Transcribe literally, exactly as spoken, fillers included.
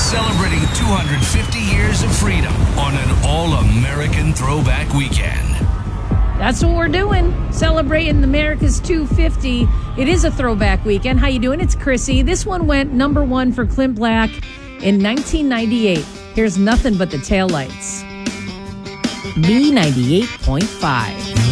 Celebrating two hundred fifty years of freedom on an all-American throwback weekend. That's what we're doing. Celebrating America's two fifty. It is a throwback weekend. How you doing? It's Chrissy. This one went number one for Clint Black in nineteen ninety-eight. Here's Nothing But the Taillights. B ninety-eight point five.